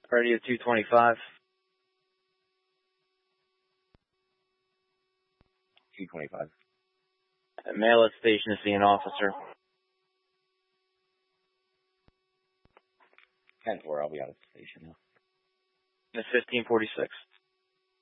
Ready at 225. 225. Mail at station to see an officer. 10-4, I'll be out of the station now. It's 1546.